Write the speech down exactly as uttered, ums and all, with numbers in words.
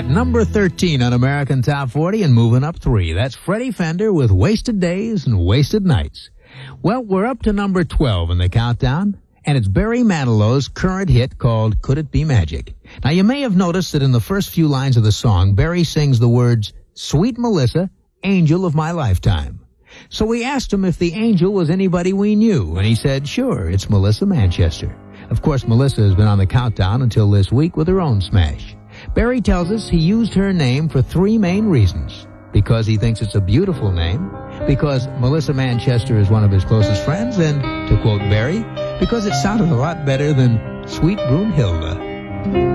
At number thirteen on American Top forty and moving up three, that's Freddie Fender with Wasted Days and Wasted Nights. Well, we're up to number twelve in the countdown, and it's Barry Manilow's current hit called Could It Be Magic. Now, you may have noticed that in the first few lines of the song, Barry sings the words, Sweet Melissa, Angel of My Lifetime. So we asked him if the angel was anybody we knew, and he said, sure, it's Melissa Manchester. Of course, Melissa has been on the countdown until this week with her own smash. Barry tells us he used her name for three main reasons. Because he thinks it's a beautiful name, because Melissa Manchester is one of his closest friends, and, to quote Barry, because it sounded a lot better than Sweet Brunhilde.